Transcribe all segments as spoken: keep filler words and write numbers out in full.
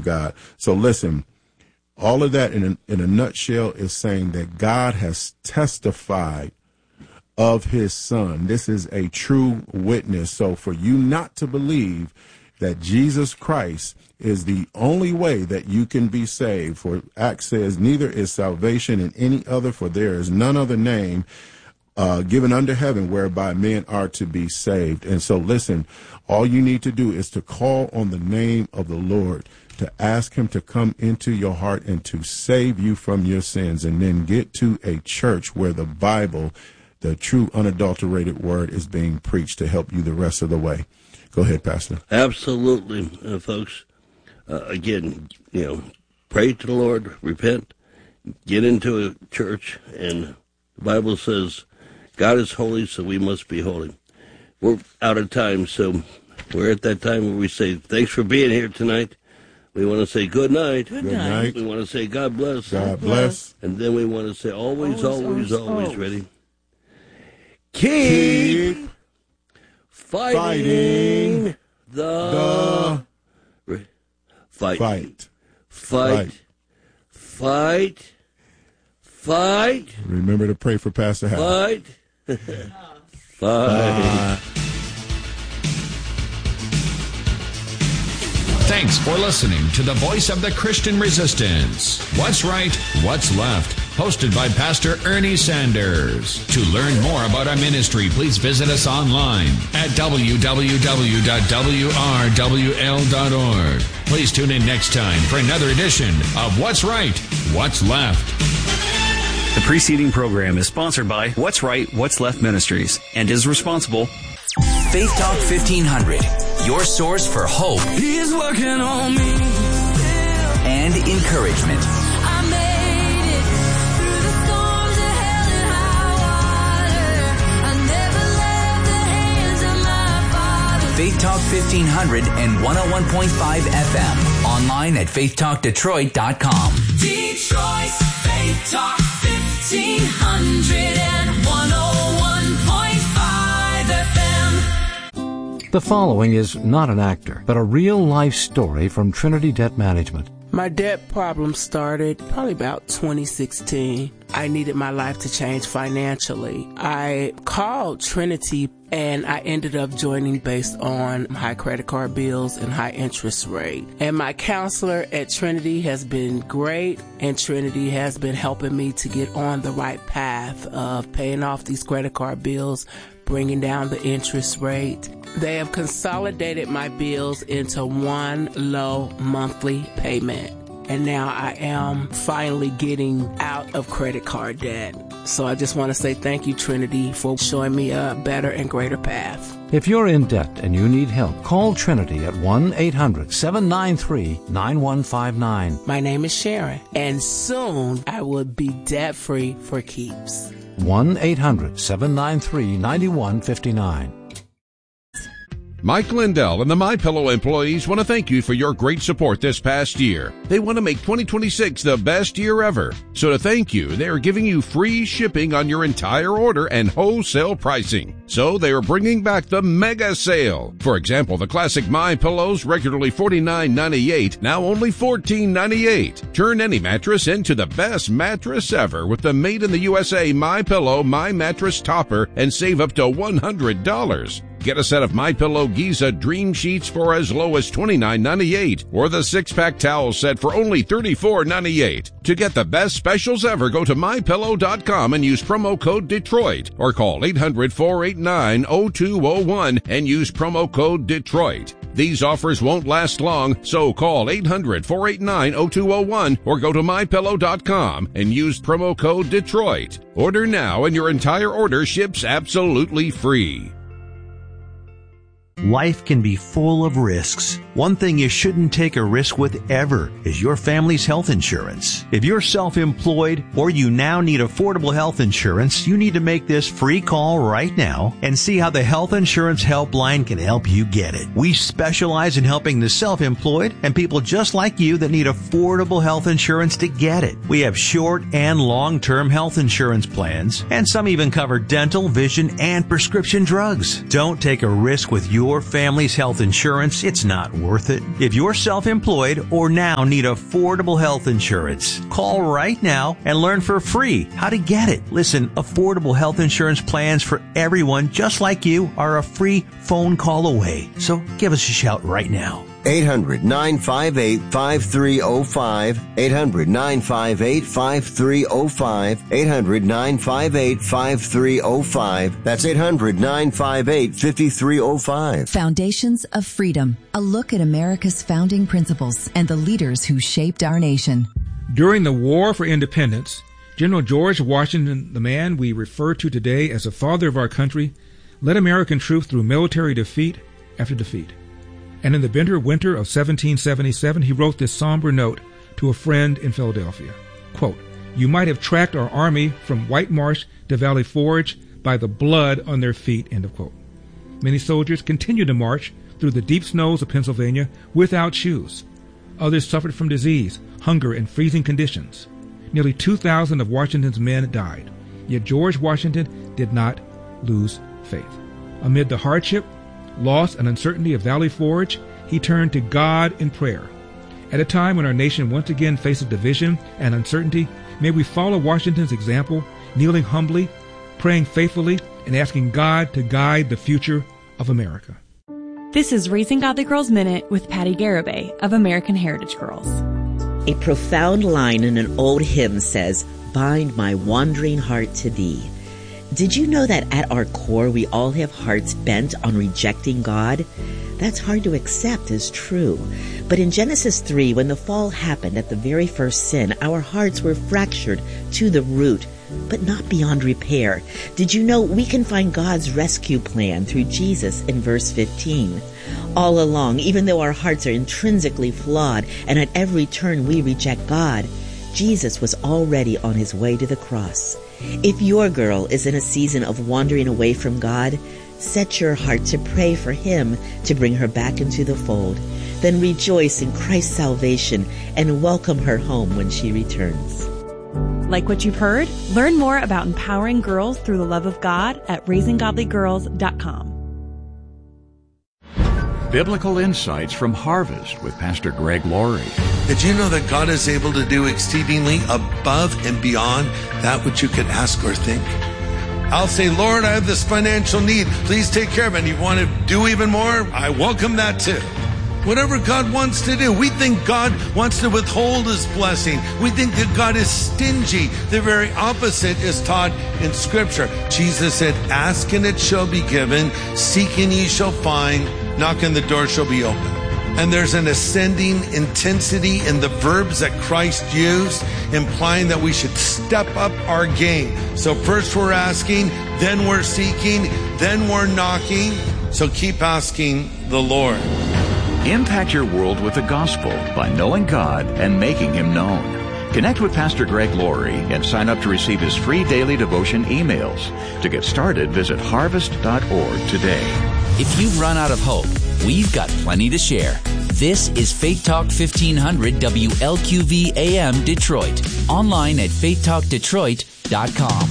God. So listen, all of that in a, in a nutshell is saying that God has testified of his son. This is a true witness. So for you not to believe that Jesus Christ is the only way that you can be saved, for Acts says, neither is salvation in any other, for there is none other name uh, given under heaven whereby men are to be saved. And so listen, all you need to do is to call on the name of the Lord, to ask him to come into your heart and to save you from your sins, and then get to a church where the Bible, the true unadulterated word, is being preached to help you the rest of the way. Go ahead, Pastor. Absolutely, uh, folks. Uh, again, you know, pray to the Lord, repent, get into a church, and the Bible says God is holy, so we must be holy. We're out of time, so we're at that time where we say thanks for being here tonight. We want to say good night. Good night. We want to say God bless. God bless. And then we want to say always, always, always, always, always. Ready? Keep, Keep fighting, fighting the, the fight. Fight. Fight. Fight. Fight. Remember to pray for Pastor Hal. Fight. Fight. Thanks for listening to the Voice of the Christian Resistance. What's Right, What's Left? Hosted by Pastor Ernie Sanders. To learn more about our ministry, please visit us online at w w w dot w r w l dot org. Please tune in next time for another edition of What's Right, What's Left. The preceding program is sponsored by What's Right, What's Left Ministries and is responsible. Faith Talk fifteen hundred, your source for hope. He's working on me. And encouragement. I made it through the storms of hell and high water. I never left the hands of my Father. Faith Talk fifteen hundred and one oh one point five F M. Online at faith talk detroit dot com. Detroit's Faith Talk fifteen hundred and one oh one point five F M. The following is not an actor, but a real-life story from Trinity Debt Management. My debt problem started probably about twenty sixteen. I needed my life to change financially. I called Trinity and I ended up joining based on high credit card bills and high interest rate. And my counselor at Trinity has been great, and Trinity has been helping me to get on the right path of paying off these credit card bills, bringing down the interest rate. They have consolidated my bills into one low monthly payment. And now I am finally getting out of credit card debt. So I just want to say thank you, Trinity, for showing me a better and greater path. If you're in debt and you need help, call Trinity at one eight hundred seven nine three nine one five nine. My name is Sharon, and soon I will be debt-free for keeps. one eight hundred seven nine three nine one five nine. Mike Lindell and the MyPillow employees want to thank you for your great support this past year. They want to make twenty twenty-six the best year ever. So to thank you, they are giving you free shipping on your entire order and wholesale pricing. So they are bringing back the mega sale. For example, the classic MyPillows, regularly forty-nine ninety-eight, now only fourteen ninety-eight. Turn any mattress into the best mattress ever with the made in the U S A MyPillow My Mattress Topper and save up to one hundred dollars. Get a set of MyPillow Giza Dream Sheets for as low as twenty-nine ninety-eight, or the six-pack towel set for only thirty-four ninety-eight. To get the best specials ever, go to my pillow dot com and use promo code Detroit, or call eight hundred four eight nine oh two oh one and use promo code Detroit. These offers won't last long, so call eight hundred four eight nine oh two oh one or go to my pillow dot com and use promo code Detroit. Order now and your entire order ships absolutely free. Life can be full of risks. One thing you shouldn't take a risk with ever is your family's health insurance. If you're self-employed or you now need affordable health insurance, you need to make this free call right now and see how the Health Insurance Helpline can help you get it. We specialize in helping the self-employed and people just like you that need affordable health insurance to get it. We have short and long-term health insurance plans, and some even cover dental, vision, and prescription drugs. Don't take a risk with your Your family's health insurance. It's not worth it? If you're self-employed or now need affordable health insurance, call right now and learn for free how to get it. Listen, affordable health insurance plans for everyone just like you are a free phone call away. So give us a shout right now. eight hundred nine five eight five three zero five. eight hundred nine five eight five three zero five. eight hundred nine five eight five three zero five. That's eight hundred nine five eight five three zero five. Foundations of Freedom. A look at America's founding principles and the leaders who shaped our nation. During the War for Independence, General George Washington, the man we refer to today as the father of our country, led American troops through military defeat after defeat. And in the bitter winter of seventeen seventy-seven, he wrote this somber note to a friend in Philadelphia. Quote, "You might have tracked our army from White Marsh to Valley Forge by the blood on their feet," end of quote. Many soldiers continued to march through the deep snows of Pennsylvania without shoes. Others suffered from disease, hunger, and freezing conditions. Nearly two thousand of Washington's men died. Yet George Washington did not lose faith. Amid the hardship, loss, and uncertainty of Valley Forge, he turned to God in prayer. At a time when our nation once again faces division and uncertainty, may we follow Washington's example, kneeling humbly, praying faithfully, and asking God to guide the future of America. This is Raising Godly Girls Minute with Patty Garibay of American Heritage Girls. A profound line in an old hymn says, "Bind my wandering heart to thee." Did you know that at our core we all have hearts bent on rejecting God? That's hard to accept as true. But in Genesis three, when the fall happened at the very first sin, our hearts were fractured to the root, but not beyond repair. Did you know we can find God's rescue plan through Jesus in verse fifteen? All along, even though our hearts are intrinsically flawed and at every turn we reject God, Jesus was already on his way to the cross. If your girl is in a season of wandering away from God, set your heart to pray for him to bring her back into the fold. Then rejoice in Christ's salvation and welcome her home when she returns. Like what you've heard? Learn more about empowering girls through the love of God at raising godly girls dot com. Biblical Insights from Harvest with Pastor Greg Laurie. Did you know that God is able to do exceedingly above and beyond that which you could ask or think? I'll say, Lord, I have this financial need. Please take care of it. And you want to do even more? I welcome that too. Whatever God wants to do. We think God wants to withhold his blessing. We think that God is stingy. The very opposite is taught in Scripture. Jesus said, ask and it shall be given. Seek and ye shall find. Knock and the door shall be open. And there's an ascending intensity in the verbs that Christ used, implying that we should step up our game. So first we're asking, then we're seeking, then we're knocking. So keep asking the Lord. Impact your world with the gospel by knowing God and making him known. Connect with Pastor Greg Laurie and sign up to receive his free daily devotion emails. To get started, visit harvest dot org today. If you've run out of hope, we've got plenty to share. This is Faith Talk fifteen hundred W L Q V A M Detroit. Online at faith talk detroit dot com.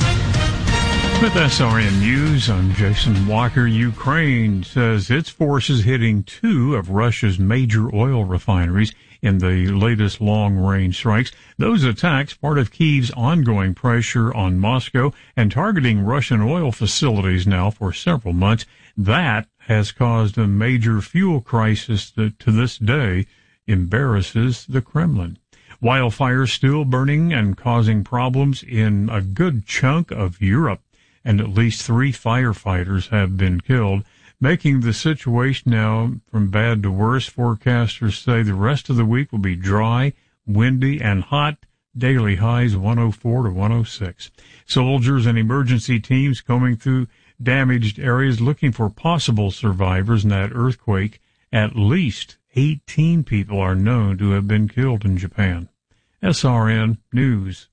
With S R N News, I'm Jason Walker. Ukraine says its forces hitting two of Russia's major oil refineries in the latest long-range strikes. Those attacks part of Kyiv's ongoing pressure on Moscow and targeting Russian oil facilities now for several months. That has caused a major fuel crisis that to this day embarrasses the Kremlin. Wildfires still burning and causing problems in a good chunk of Europe, and at least three firefighters have been killed, making the situation now from bad to worse. Forecasters say the rest of the week will be dry, windy, and hot. Daily highs one oh four to one oh six. Soldiers and emergency teams combing through damaged areas looking for possible survivors in that earthquake. At least eighteen people are known to have been killed in Japan. S R N News.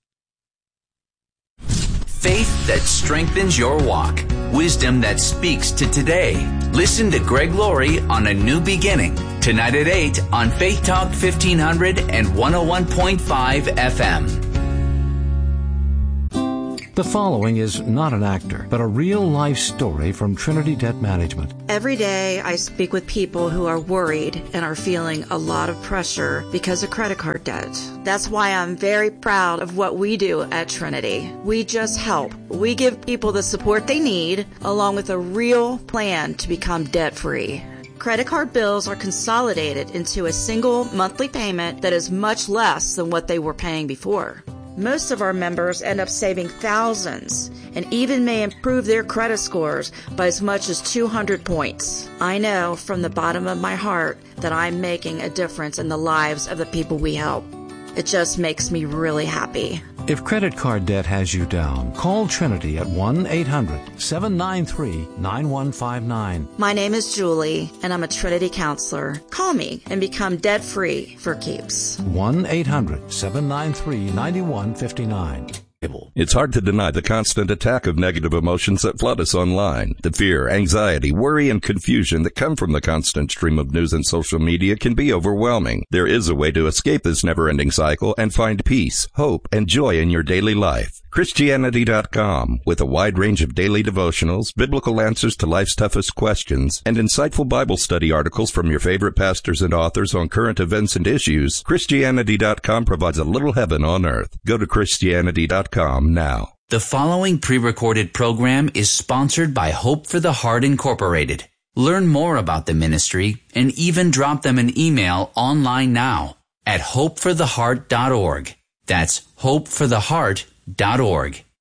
Faith that strengthens your walk. Wisdom that speaks to today. Listen to Greg Laurie on A New Beginning. Tonight at eight on Faith Talk fifteen hundred and one oh one point five F M. The following is not an actor, but a real-life story from Trinity Debt Management. Every day I speak with people who are worried and are feeling a lot of pressure because of credit card debt. That's why I'm very proud of what we do at Trinity. We just help. We give people the support they need, along with a real plan to become debt-free. Credit card bills are consolidated into a single monthly payment that is much less than what they were paying before. Most of our members end up saving thousands and even may improve their credit scores by as much as two hundred points. I know from the bottom of my heart that I'm making a difference in the lives of the people we help. It just makes me really happy. If credit card debt has you down, call Trinity at one eight hundred seven nine three nine one five nine. My name is Julie, and I'm a Trinity counselor. Call me and become debt-free for keeps. one eight hundred seven nine three nine one five nine. It's hard to deny the constant attack of negative emotions that flood us online. The fear, anxiety, worry, and confusion that come from the constant stream of news and social media can be overwhelming. There is a way to escape this never-ending cycle and find peace, hope, and joy in your daily life. Christianity dot com, with a wide range of daily devotionals, biblical answers to life's toughest questions, and insightful Bible study articles from your favorite pastors and authors on current events and issues, Christianity dot com provides a little heaven on earth. Go to Christianity dot com now. The following pre-recorded program is sponsored by Hope for the Heart Incorporated. Learn more about the ministry and even drop them an email online now at hope for the heart dot org. That's hope for the heart dot org.